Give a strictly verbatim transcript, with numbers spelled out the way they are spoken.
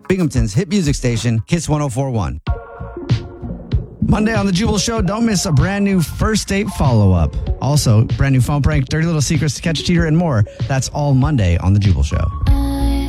Binghamton's hit music station, Kiss one oh four point one. Monday on The Jubal Show, don't miss a brand new first date follow-up. Also, brand new phone prank, dirty little secrets to catch a cheater, and more. That's all Monday on The Jubal Show.